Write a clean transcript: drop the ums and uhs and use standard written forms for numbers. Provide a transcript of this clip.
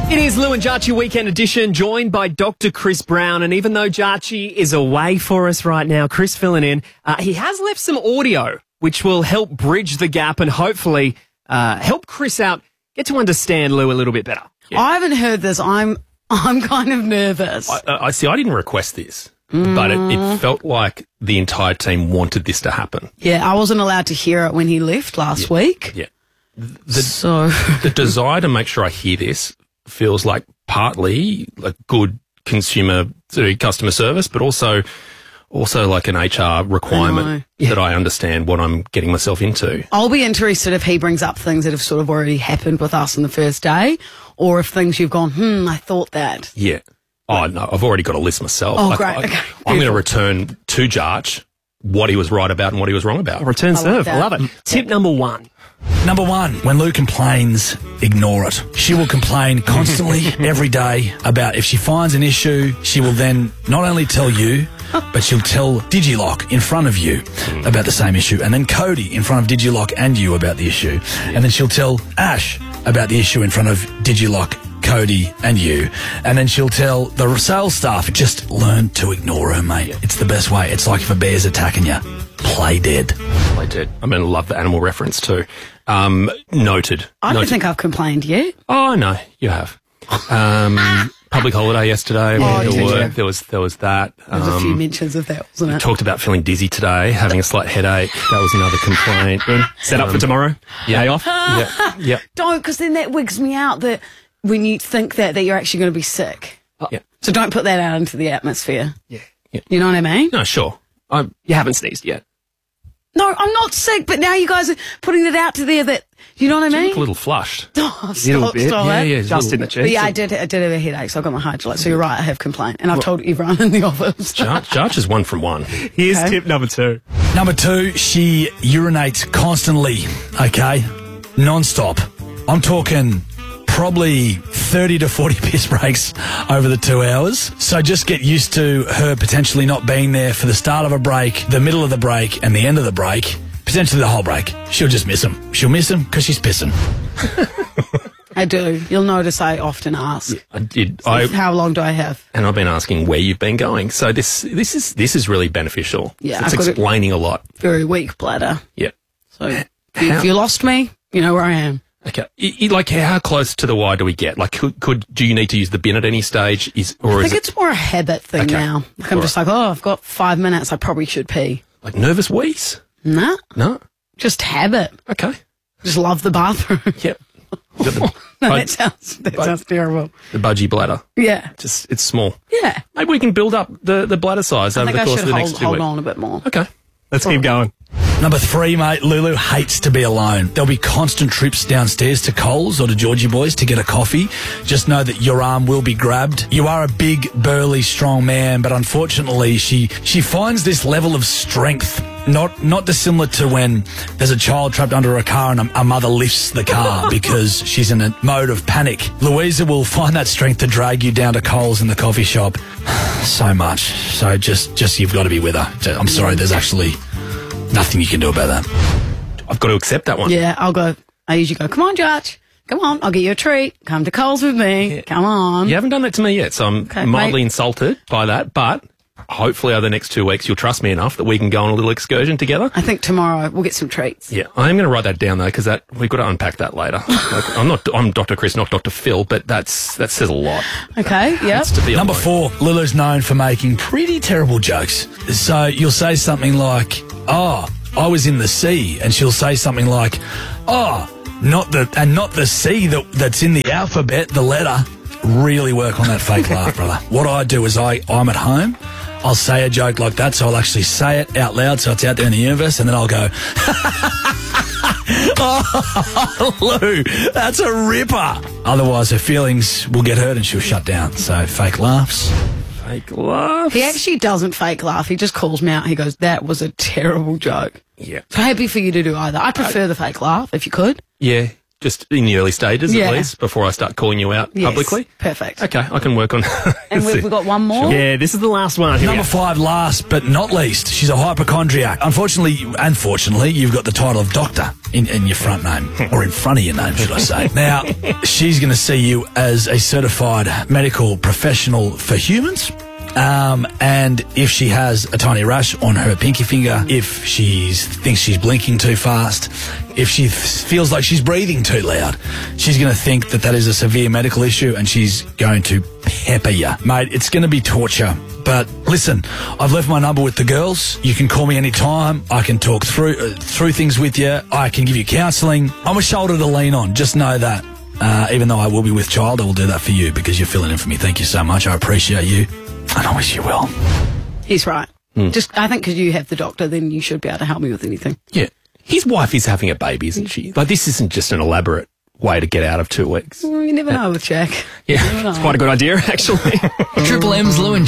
It is Lou and Jarchi Weekend Edition, joined by Dr. Chris Brown. And even though Jarchi is away for us right now, Chris filling in, he has left some audio which will help bridge the gap and hopefully help Chris out, get to understand Lou a little bit better. Yeah. I haven't heard this. I'm kind of nervous. I see. I didn't request this, but it felt like the entire team wanted this to happen. Yeah, I wasn't allowed to hear it when he left last week. Yeah. The desire to make sure I hear this feels like partly like good customer service, but also like an HR requirement that I understand what I'm getting myself into. I'll be interested if he brings up things that have sort of already happened with us on the first day, or if things you've gone, I thought that. Yeah. Oh, no, I've already got a list myself. Oh, great. Okay. I'm going to return to Jarch what he was right about and what he was wrong about. Return serve. I love it. Tip number 1. Number 1, when Lou complains, ignore it. She will complain constantly every day about if she finds an issue, she will then not only tell you, but she'll tell Digilock in front of you about the same issue, and then Cody in front of Digilock and you about the issue, and then she'll tell Ash about the issue in front of Digilock, Cody and you, and then she'll tell the sales staff. Just learn to ignore her, mate. It's the best way. It's like if a bear's attacking you, play dead. Play dead. I mean, I love the animal reference too. Noted. I don't think I've complained yet. Oh no, you have. Public holiday yesterday. There was that. There was a few mentions of that, wasn't it? Talked about feeling dizzy today, having a slight headache. That was another complaint. Set up for tomorrow. Yeah. Day off. Yeah. Don't, because then that wigs me out that when you think that you're actually going to be sick. Yeah. So don't put that out into the atmosphere. Yeah. You know what I mean? No, sure. You haven't sneezed yet. No, I'm not sick, but now you guys are putting it out to there that, you know what I mean? You look a little flushed. Oh, Little bit. stop it. Yeah. Just in the chest. But yeah, I did have a headache, so I got my hydrolyte. So you're right, I have complained. And I've told everyone in the office. Jarch is 1 from 1. Here's tip number 2. Number 2, she urinates constantly, okay? Non-stop. I'm talking probably 30 to 40 piss breaks over the 2 hours. So just get used to her potentially not being there for the start of a break, the middle of the break, and the end of the break. Potentially the whole break. She'll just miss him. She'll miss him because she's pissing. I do. You'll notice I often ask. Yeah, I did. How long do I have? And I've been asking where you've been going. So this is really beneficial. Yeah, it's explaining a lot. Very weak bladder. Yeah. So if you lost me, you know where I am. Okay. Like, how close to the wire do we get? Like, do you need to use the bin at any stage? I think it's more a habit thing now. Like, I'm just like, I've got 5 minutes. I probably should pee. Like nervous wheeze? Nah. No. Just habit. Okay. Just love the bathroom. Yep. That sounds terrible. The budgie bladder. Yeah. It's small. Yeah. Maybe we can build up the bladder size over the course of the next 2 weeks. Hold on a bit more. Okay. Let's keep going. Number 3, mate, Lulu hates to be alone. There'll be constant trips downstairs to Coles or to Georgie Boys to get a coffee. Just know that your arm will be grabbed. You are a big, burly, strong man, but unfortunately she finds this level of strength not dissimilar to when there's a child trapped under a car and a mother lifts the car because she's in a mode of panic. Louisa will find that strength to drag you down to Coles in the coffee shop so much. So just you've got to be with her. I'm sorry, there's actually nothing you can do about that. I've got to accept that one. Yeah, I usually go, come on, Judge. Come on, I'll get you a treat. Come to Coles with me. Yeah. Come on. You haven't done that to me yet, so I'm mildly insulted by that, but hopefully over the next 2 weeks you'll trust me enough that we can go on a little excursion together. I think tomorrow we'll get some treats. Yeah, I'm going to write that down though, because we've got to unpack that later. I'm Dr. Chris, not Dr. Phil, but that says a lot. Okay, yeah. Number 4, Lulu's known for making pretty terrible jokes. So you'll say something like, "Oh, I was in the sea," and she'll say something like, "Oh, not the C that's in the alphabet, the letter." Really work on that fake laugh, brother. What I do is I'm at home. I'll say a joke like that, so I'll actually say it out loud, so it's out there in the universe, and then I'll go, "Oh, Lou, that's a ripper." Otherwise, her feelings will get hurt and she'll shut down. So fake laughs. Fake laughs. He actually doesn't fake laugh. He just calls me out. He goes, "That was a terrible joke." Yeah. So happy for you to do either. I prefer the fake laugh, if you could. Yeah. just in the early stages Yeah. at least, before I start calling you out Yes, publicly? perfect. Okay, I can work on And we've got one more. Yeah, this is the last one. Here we Number go. 5, last but not least, she's a hypochondriac. Unfortunately, you've got the title of doctor in your front name, or in front of your name, should I say. Now, she's going to see you as a certified medical professional for humans. And if she has a tiny rash on her pinky finger, if she thinks she's blinking too fast, if she feels like she's breathing too loud, she's going to think that is a severe medical issue and she's going to pepper you. Mate, it's going to be torture. But listen, I've left my number with the girls. You can call me anytime. I can talk through things with you. I can give you counselling. I'm a shoulder to lean on. Just know that. Even though I will be with child, I will do that for you because you're filling in for me. Thank you so much. I appreciate you. And I wish you well. He's right. I think because you have the doctor, then you should be able to help me with anything. Yeah. His wife is having a baby, isn't she? Like, this isn't just an elaborate way to get out of 2 weeks. Well, you never know with Jack. Yeah. You never know. Quite a good idea, actually. Triple M's Lou and